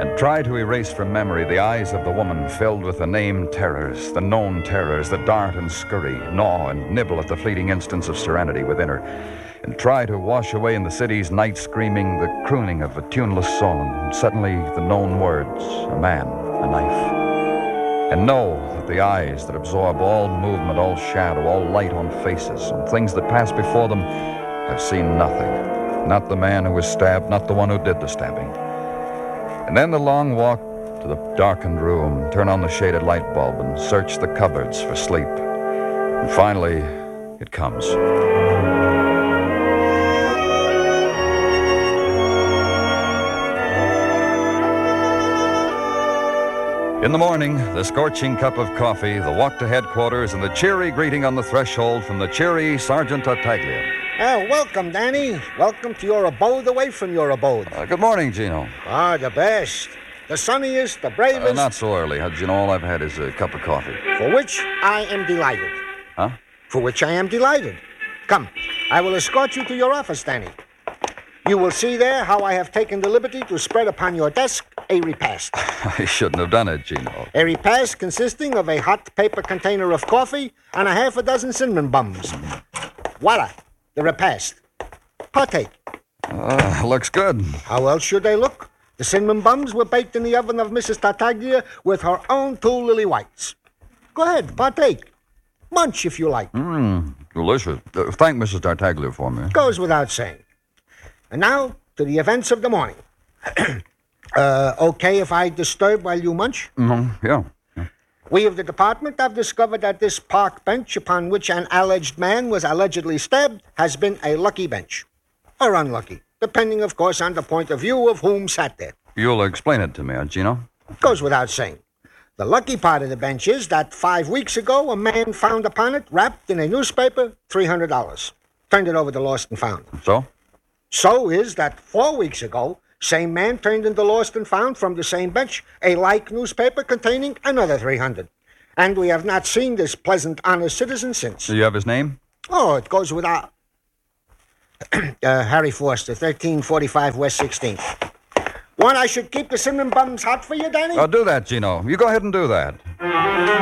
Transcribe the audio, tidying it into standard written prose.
and try to erase from memory the eyes of the woman filled with the named terrors, the known terrors that dart and scurry, gnaw and nibble at the fleeting instants of serenity within her, and try to wash away in the city's night screaming the crooning of a tuneless song, and suddenly the known words, a man, a knife. And know that the eyes that absorb all movement, all shadow, all light on faces, and things that pass before them, have seen nothing. Not the man who was stabbed, not the one who did the stabbing. And then the long walk to the darkened room, turn on the shaded light bulb, and search the cupboards for sleep. And finally, it comes. In the morning, the scorching cup of coffee, the walk to headquarters, and the cheery greeting on the threshold from the cheery Sergeant Tartaglia. Welcome, Danny. Welcome to your abode away from your abode. Good morning, Gino. The best. The sunniest, the bravest. Not so early, Gino. All I've had is a cup of coffee. For which I am delighted. Huh? For which I am delighted. Come, I will escort you to your office, Danny. You will see there how I have taken the liberty to spread upon your desk a repast. I shouldn't have done it, Gino. A repast consisting of a hot paper container of coffee and a half a dozen cinnamon buns. Voila, the repast. Partake. Looks good. How else should they look? The cinnamon buns were baked in the oven of Mrs. Tartaglia with her own 2 lily whites. Go ahead, partake. Munch if you like. Delicious. Thank Mrs. Tartaglia for me. Goes without saying. And now, to the events of the morning. Okay if I disturb while you munch? Yeah. We of the department have discovered that this park bench upon which an alleged man was allegedly stabbed has been a lucky bench. Or unlucky, depending, of course, on the point of view of whom sat there. You'll explain it to me, Gino? Goes without saying. The lucky part of the bench is that 5 weeks ago, a man found upon it, wrapped in a newspaper, $300. Turned it over to Lost and Found. So? So is that 4 weeks ago, same man turned into Lost and Found from the same bench a like newspaper containing another $300. And we have not seen this pleasant, honest citizen since. Do you have his name? Oh, it goes without... Harry Forster, 1345 West 16th. Want I should keep the cinnamon buns hot for you, Danny? Do that, Gino. You go ahead and do that.